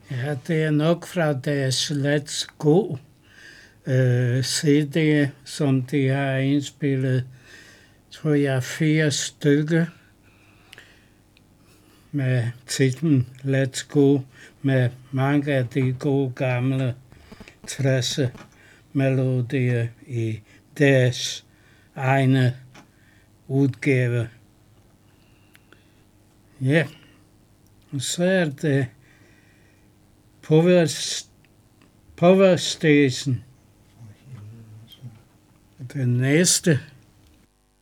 Ja, det er nok fra deres Let's Go CD, som de har indspillet, tror jeg, 4 stykker med titlen Let's Go, med mange af de gode gamle 60'er melodier i deres egne udgave. Ja, og så er det Power Station. Den næste